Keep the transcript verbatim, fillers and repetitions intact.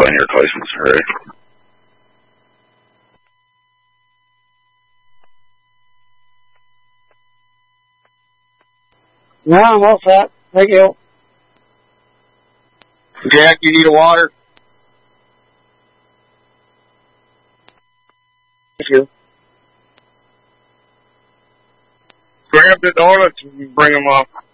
any replacements already. No, I'm all set. Thank you. Jack, you need a water? Thank you. Grab the donuts and bring them up.